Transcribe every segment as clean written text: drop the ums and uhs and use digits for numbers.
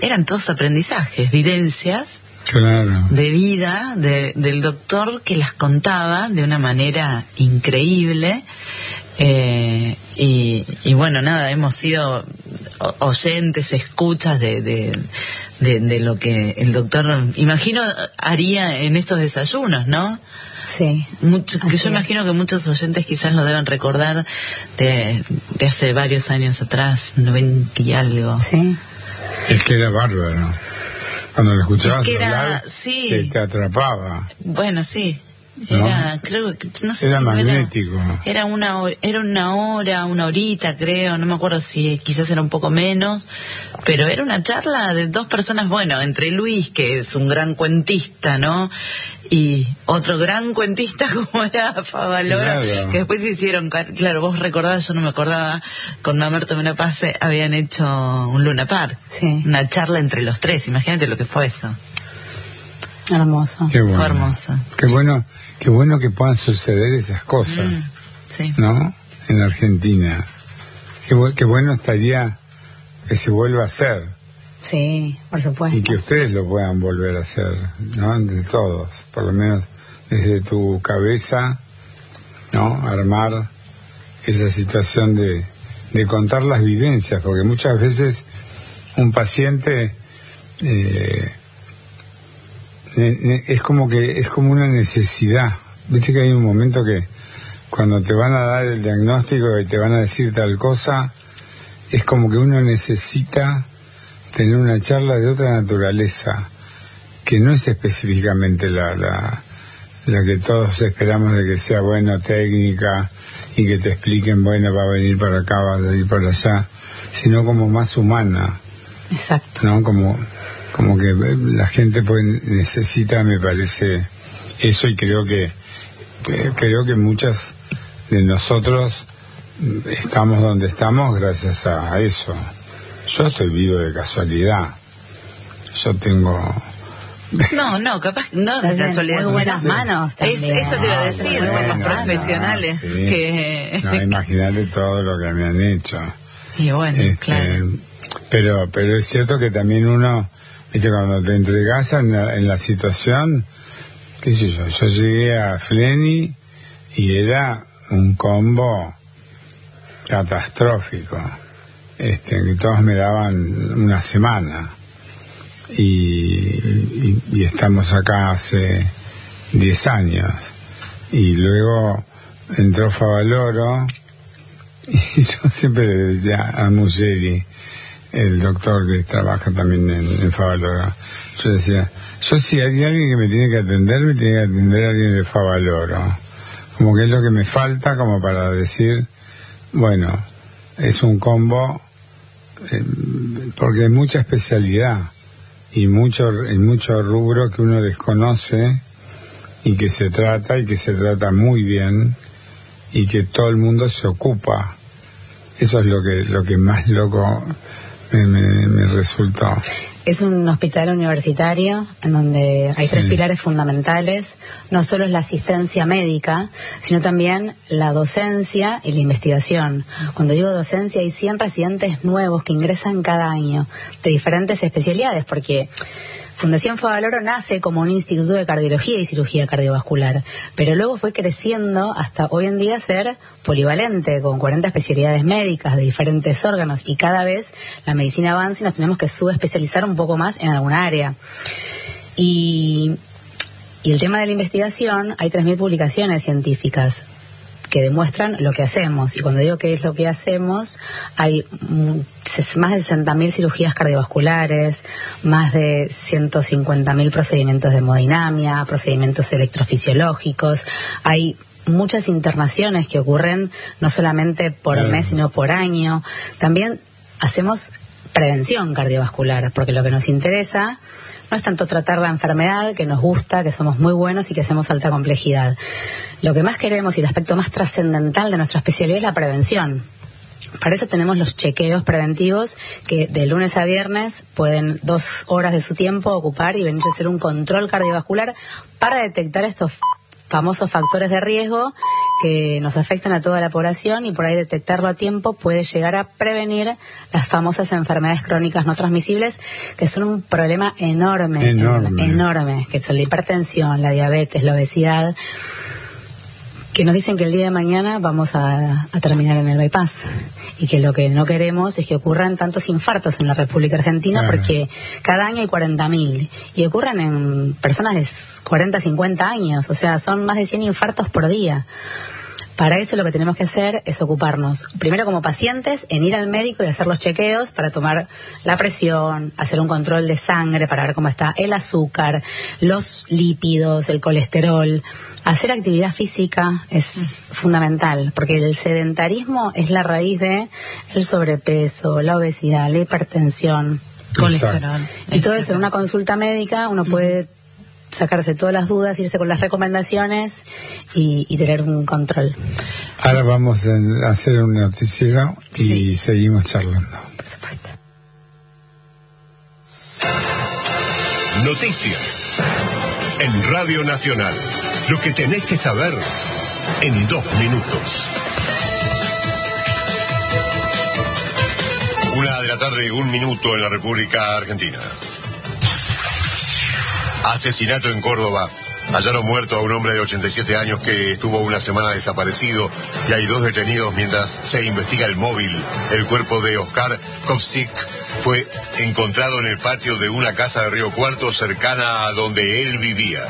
eran todos aprendizajes, vivencias. Claro. De vida del doctor, que las contaba de una manera increíble. Y bueno, nada, hemos sido oyentes, escuchas de lo que el doctor, imagino, haría en estos desayunos, ¿no? Sí. Que yo imagino que muchos oyentes quizás lo deben recordar de hace varios años atrás, 90 y algo. Sí. Es que era bárbaro. Cuando lo escuchabas hablar, sí, te atrapaba. Bueno, sí. Era, ¿no? Creo que, no sé era si magnético. Era una hora, una horita, creo. No me acuerdo si quizás era un poco menos. Pero era una charla de dos personas, bueno, entre Luis, que es un gran cuentista, ¿no? Y otro gran cuentista como era Favaloro, claro. Que después se hicieron, claro, vos recordabas, yo no me acordaba, con Mamerto Menapase habían hecho un Luna Park. Sí. Una charla entre los tres, imagínate lo que fue eso. Hermoso. Qué bueno. Fue hermoso. Qué bueno que puedan suceder esas cosas, sí. ¿no? En Argentina. Qué bueno estaría que se vuelva a hacer. Sí, por supuesto. Y que ustedes lo puedan volver a hacer, ¿no? De todos, por lo menos desde tu cabeza, ¿no? Armar esa situación de contar las vivencias, porque muchas veces un paciente es como una necesidad. Viste que hay un momento que cuando te van a dar el diagnóstico y te van a decir tal cosa, es como que uno necesita tener una charla de otra naturaleza, que no es específicamente la que todos esperamos de que sea buena, técnica, y que te expliquen, bueno, va a venir para acá, va a ir para allá, sino como más humana. Exacto. ¿No? Como que la gente necesita, me parece, eso, y creo que muchas de nosotros estamos donde estamos gracias a eso. Yo estoy vivo de casualidad. Yo tengo... No, capaz no de casualidad. Muy buenas manos también. Eso te iba a decir, bueno, buenos profesionales. Sí. Que... No, imagínate todo lo que me han hecho. Y bueno, claro. Pero es cierto que también uno, viste, cuando te entregas en la situación, qué sé yo llegué a Fleni y era un combo catastrófico. Que todos me daban una semana y estamos acá hace 10 años, y luego entró Favaloro y yo siempre le decía a Museri, el doctor que trabaja también en Favaloro, yo decía, si hay alguien que me tiene que atender a alguien de Favaloro, como que es lo que me falta como para decir, bueno, es un combo, porque hay mucha especialidad y mucho rubro que uno desconoce y que se trata muy bien y que todo el mundo se ocupa. Eso es lo que más loco me resultó. Es un hospital universitario en donde hay 3 pilares fundamentales. No solo es la asistencia médica, sino también la docencia y la investigación. Cuando digo docencia, hay 100 residentes nuevos que ingresan cada año de diferentes especialidades, porque Fundación Favaloro nace como un instituto de cardiología y cirugía cardiovascular, pero luego fue creciendo hasta hoy en día ser polivalente, con 40 especialidades médicas de diferentes órganos, y cada vez la medicina avanza y nos tenemos que subespecializar un poco más en alguna área. Y el tema de la investigación, hay 3.000 publicaciones científicas que demuestran lo que hacemos. Y cuando digo qué es lo que hacemos, hay más de 60.000 cirugías cardiovasculares, más de 150.000 procedimientos de hemodinamia, procedimientos electrofisiológicos. Hay muchas internaciones que ocurren no solamente por mes, sino por año. También hacemos prevención cardiovascular, porque lo que nos interesa no es tanto tratar la enfermedad, que nos gusta, que somos muy buenos y que hacemos alta complejidad. Lo que más queremos y el aspecto más trascendental de nuestra especialidad es la prevención. Para eso tenemos los chequeos preventivos, que de lunes a viernes pueden 2 horas de su tiempo ocupar y venir a hacer un control cardiovascular para detectar estos famosos factores de riesgo que nos afectan a toda la población y por ahí detectarlo a tiempo puede llegar a prevenir las famosas enfermedades crónicas no transmisibles, que son un problema enorme, que son la hipertensión, la diabetes, la obesidad, que nos dicen que el día de mañana vamos a terminar en el bypass, y que lo que no queremos es que ocurran tantos infartos en la República Argentina, porque cada año hay 40.000 y ocurren en personas de 40, 50 años, o sea, son más de 100 infartos por día. Para eso lo que tenemos que hacer es ocuparnos, primero como pacientes, en ir al médico y hacer los chequeos para tomar la presión, hacer un control de sangre para ver cómo está el azúcar, los lípidos, el colesterol. Hacer actividad física es fundamental, porque el sedentarismo es la raíz de el sobrepeso, la obesidad, la hipertensión, colesterol. Y todo eso en una consulta médica uno puede sacarse todas las dudas, irse con las recomendaciones y tener un control. Ahora vamos a hacer un noticiero y seguimos charlando. Por supuesto. Noticias en Radio Nacional. Lo que tenés que saber en 2 minutos. 1:01 PM en la República Argentina. Asesinato en Córdoba. Hallaron muerto a un hombre de 87 años que estuvo una semana desaparecido y hay 2 detenidos mientras se investiga el móvil. El cuerpo de Oscar Kovsik fue encontrado en el patio de una casa de Río Cuarto cercana a donde él vivía.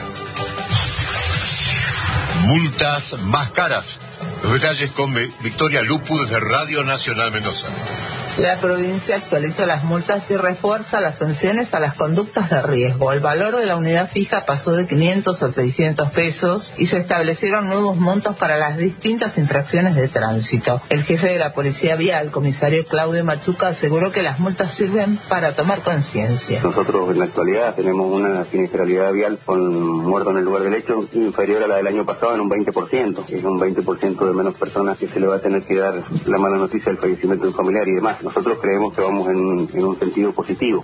Multas más caras. Los detalles con Victoria Lupu desde Radio Nacional Mendoza. La provincia actualiza las multas y refuerza las sanciones a las conductas de riesgo. El valor de la unidad fija pasó de 500 a 600 pesos y se establecieron nuevos montos para las distintas infracciones de tránsito. El jefe de la Policía Vial, comisario Claudio Machuca, aseguró que las multas sirven para tomar conciencia. Nosotros en la actualidad tenemos una siniestralidad vial con muertos en el lugar del hecho inferior a la del año pasado en un 20%. Es un 20% de menos personas que se le va a tener que dar la mala noticia del fallecimiento de un familiar y demás. Nosotros creemos que vamos en un sentido positivo.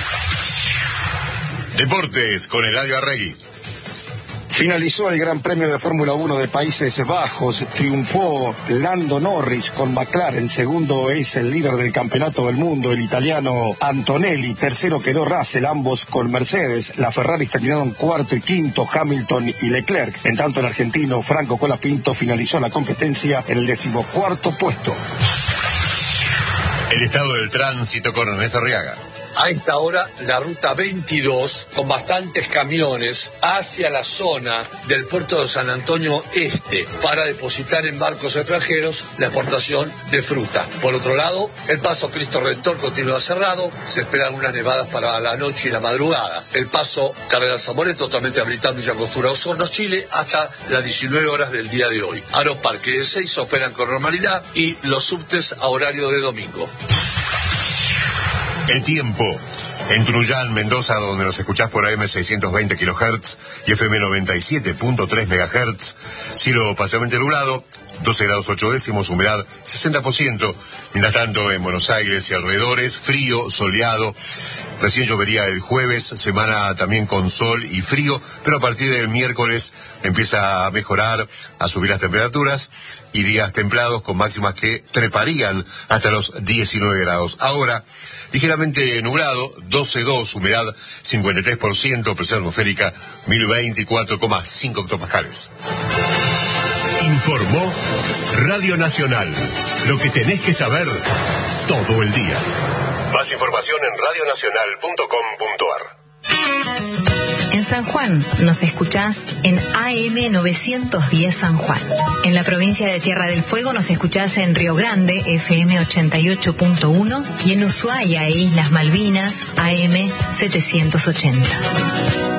Deportes con Eladio Arregui. Finalizó el Gran Premio de Fórmula 1 de Países Bajos, triunfó Lando Norris con McLaren, segundo es el líder del campeonato del mundo, el italiano Antonelli, tercero quedó Russell, ambos con Mercedes, la Ferrari terminaron cuarto y quinto Hamilton y Leclerc, en tanto el argentino Franco Colapinto finalizó la competencia en el 14º puesto. El estado del tránsito con Ernesto Arriaga. A esta hora, la ruta 22, con bastantes camiones, hacia la zona del puerto de San Antonio Este, para depositar en barcos extranjeros la exportación de fruta. Por otro lado, el paso Cristo Redentor continúa cerrado, se esperan unas nevadas para la noche y la madrugada. El paso Carrera Zamoré totalmente habilitado en Villa Angostura, Osorno, Chile, hasta las 19 horas del día de hoy. Aeroparque y E6 operan con normalidad y los subtes a horario de domingo. El tiempo. En Truján, Mendoza, donde nos escuchás por AM 620 kHz y FM 97.3 MHz, cielo parcialmente nublado, 12 grados 8 décimos, humedad 60%. Mientras tanto, en Buenos Aires y alrededores, frío, soleado. Recién llovería el jueves, semana también con sol y frío, pero a partir del miércoles empieza a mejorar, a subir las temperaturas y días templados con máximas que treparían hasta los 19 grados. Ahora, ligeramente nublado, 12,2, humedad 53%, presión atmosférica 1024,5 hectopascales. Informó Radio Nacional. Lo que tenés que saber todo el día. Más información en radionacional.com.ar. En San Juan nos escuchás en AM 910 San Juan. En la provincia de Tierra del Fuego nos escuchás en Río Grande, FM 88.1, y en Ushuaia e Islas Malvinas, AM 780.